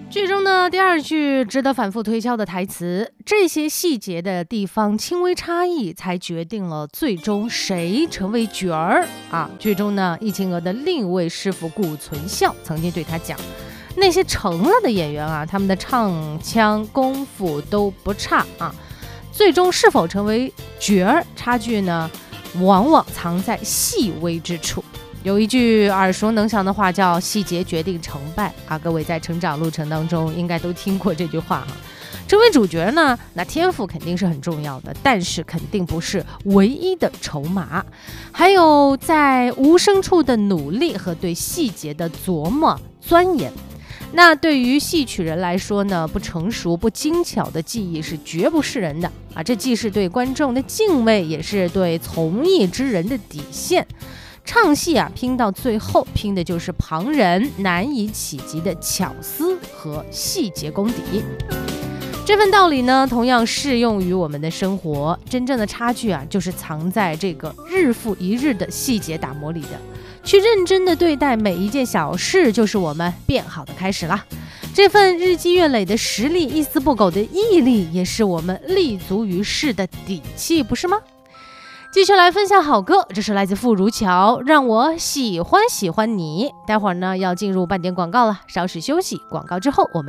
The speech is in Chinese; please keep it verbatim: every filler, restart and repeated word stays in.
剧中呢，第二句值得反复推敲的台词，这些细节的地方轻微差异，才决定了最终谁成为角儿啊。剧中呢，易秦娥的另一位师傅顾存孝曾经对他讲，那些成了的演员啊，他们的唱腔功夫都不差啊，最终是否成为角儿，差距呢，往往藏在细微之处。有一句耳熟能详的话叫细节决定成败啊，各位在成长路程当中应该都听过这句话哈。成为主角呢，那天赋肯定是很重要的，但是肯定不是唯一的筹码，还有在无声处的努力和对细节的琢磨钻研。那对于戏曲人来说呢，不成熟不精巧的技艺是绝不是人的啊，这既是对观众的敬畏，也是对从艺之人的底线。唱戏啊，拼到最后，拼的就是旁人难以企及的巧思和细节功底。这份道理呢，同样适用于我们的生活。真正的差距啊，就是藏在这个日复一日的细节打磨里的。去认真的对待每一件小事，就是我们变好的开始啦。这份日积月累的实力，一丝不苟的毅力，也是我们立足于世的底气，不是吗？继续来分享好歌，这是来自傅如乔，让我喜欢喜欢你。待会儿呢要进入半点广告了，稍事休息，广告之后我们